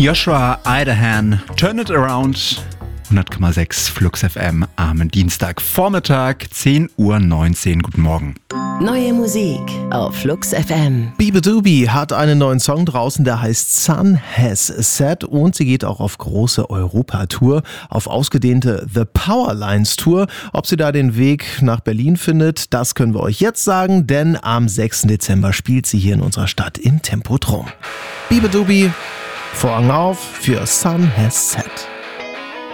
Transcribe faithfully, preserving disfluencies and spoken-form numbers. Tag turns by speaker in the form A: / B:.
A: Joshua Idahan, Turn It Around, hundert Komma sechs Flux F M am Dienstagvormittag, zehn Uhr neunzehn. Guten Morgen.
B: Neue Musik auf Flux F M.
C: Beabadoobee hat einen neuen Song draußen, der heißt Sun Has Set, und sie geht auch auf große Europatour, auf ausgedehnte The Powerlines Tour. Ob sie da den Weg nach Berlin findet, das können wir euch jetzt sagen, denn am sechsten Dezember spielt sie hier in unserer Stadt im Tempodrom. Beabadoobee, Vorhang auf für Sun Has Set.